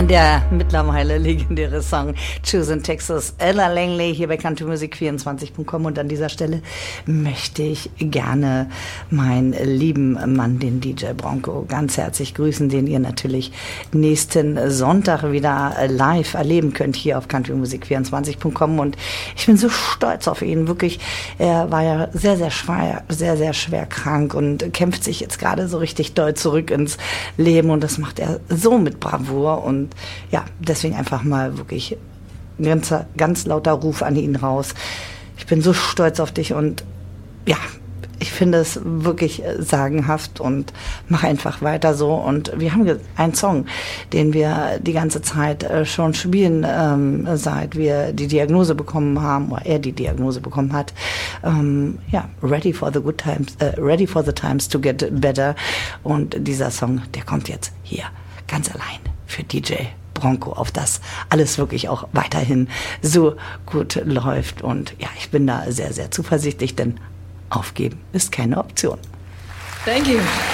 Der mittlerweile legendäre Song Choose in Texas, Ella Langley hier bei countrymusic24.com, und an dieser Stelle möchte ich gerne meinen lieben Mann, den DJ Bronco, ganz herzlich grüßen, den ihr natürlich nächsten Sonntag wieder live erleben könnt hier auf countrymusic24.com, und ich bin so stolz auf ihn, wirklich. Er war ja sehr schwer krank und kämpft sich jetzt gerade so richtig doll zurück ins Leben, und das macht er so mit Bravour. Und ja, deswegen einfach mal wirklich ein ganz lauter Ruf an ihn raus. Ich bin so stolz auf dich, und ja, ich finde es wirklich sagenhaft, und mach einfach weiter so. Und wir haben einen Song, den wir die ganze Zeit schon spielen, seit wir die Diagnose bekommen haben, oder er die Diagnose bekommen hat. Ja, Ready for the Good Times, Ready for the Times to Get Better. Und dieser Song, der kommt jetzt hier ganz allein für DJ Bronco, auf das alles wirklich auch weiterhin so gut läuft. Und ja, ich bin da sehr zuversichtlich, denn aufgeben ist keine Option. Thank you.